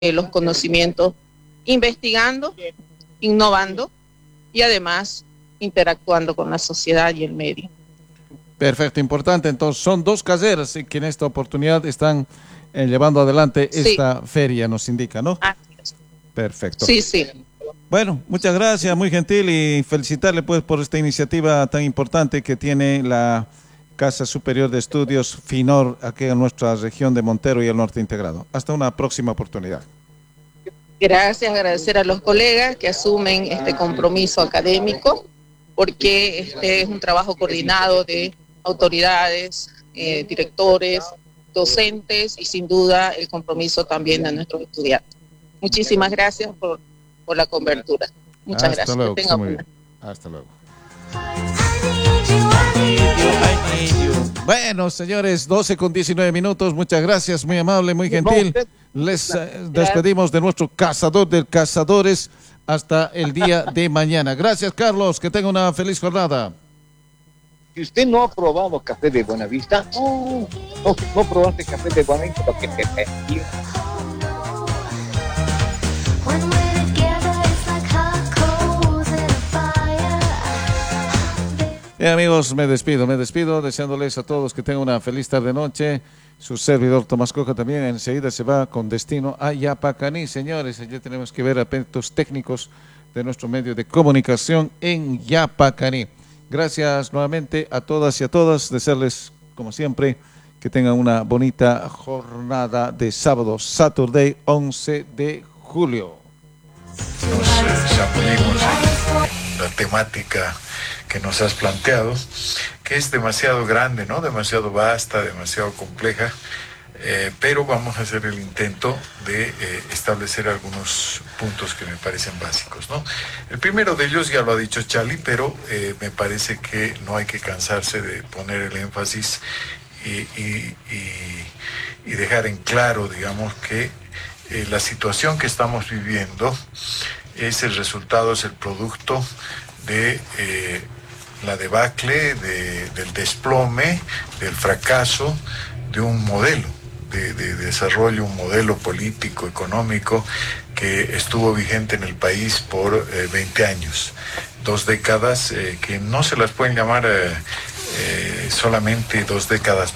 los conocimientos, investigando, innovando y además interactuando con la sociedad y el medio. Perfecto, importante. Entonces, son dos carreras que en esta oportunidad están llevando adelante esta feria, nos indica, ¿no? Perfecto. Sí, sí. Bueno, muchas gracias, muy gentil, y felicitarle pues por esta iniciativa tan importante que tiene la Casa Superior de Estudios FINOR aquí en nuestra región de Montero y el Norte Integrado. Hasta una próxima oportunidad. Gracias, agradecer a los colegas que asumen este compromiso académico, porque este es un trabajo coordinado de autoridades, directores, docentes y sin duda el compromiso también de nuestros estudiantes. Muchísimas gracias por la cobertura. Muchas gracias. Luego, que esté muy bien. Hasta luego. Bueno, señores, 12:19. Muchas gracias, muy amable, muy gentil. Les despedimos de nuestro cazador de cazadores hasta el día de mañana. Gracias, Carlos, que tenga una feliz jornada. Si usted no ha probado café de Buenavista, no probaste café de Buenavista, porque te perdió. Bien, amigos, me despido deseándoles a todos que tengan una feliz tarde-noche. Su servidor Tomás Coja también enseguida se va con destino a Yapacaní, señores. Allí tenemos que ver aspectos técnicos de nuestro medio de comunicación en Yapacaní. Gracias nuevamente a todas y a todas. Desearles, como siempre, que tengan una bonita jornada de sábado, Saturday 11 de julio. Nos sacudimos la temática que nos has planteado, que es demasiado grande, ¿no? Demasiado vasta, demasiado compleja, pero vamos a hacer el intento de establecer algunos puntos que me parecen básicos, ¿no? El primero de ellos ya lo ha dicho Charlie, pero me parece que no hay que cansarse de poner el énfasis y dejar en claro, digamos, que la situación que estamos viviendo es el resultado, es el producto de la debacle, del desplome, del fracaso de un modelo de desarrollo, un modelo político, económico que estuvo vigente en el país por 20 años. 2 décadas que no se las pueden llamar solamente 2 décadas